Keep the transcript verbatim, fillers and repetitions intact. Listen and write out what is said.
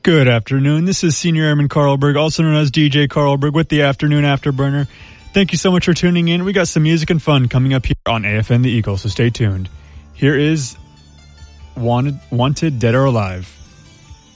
Good afternoon. This is Senior Airman Carlberg, also known as D J Carlberg, with the Afternoon Afterburner. Thank you so much for tuning in. We got some music and fun coming up here on A F N The Eagle, so stay tuned. Here is Wanted, Wanted Dead or Alive.